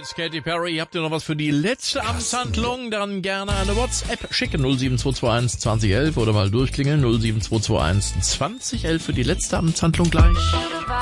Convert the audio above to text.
ist Katy Perry. Habt ihr noch was für die letzte Amtshandlung? Dann gerne eine WhatsApp schicken. 07221 2011 oder mal durchklingeln. 07221 2011 für die letzte Amtshandlung gleich.